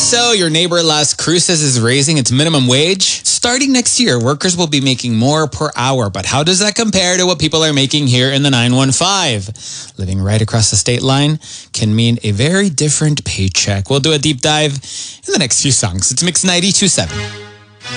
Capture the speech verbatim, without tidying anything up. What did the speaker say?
Also, your neighbor Las Cruces is raising its minimum wage. Starting next year, workers will be making more per hour. But how does that compare to what people are making here in the nine one five? Living right across the state line can mean a very different paycheck. We'll do a deep dive in the next few songs. It's Mix ninety-two point seven.